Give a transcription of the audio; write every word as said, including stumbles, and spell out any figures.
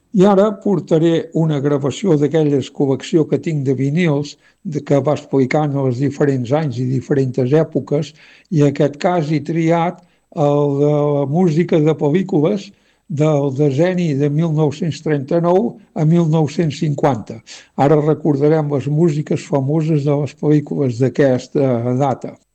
I ara portaré una gravació d'aquelles col·lecció que tinc de vinils, de que va explicant els diferents anys i diferents èpoques, i en aquest cas he triat el de la música de pel·lícules del decenni de mil nou-cents trenta-nou a mil nou-cents cinquanta. Ara recordarem les músiques famoses de les pel·lícules d'aquesta data.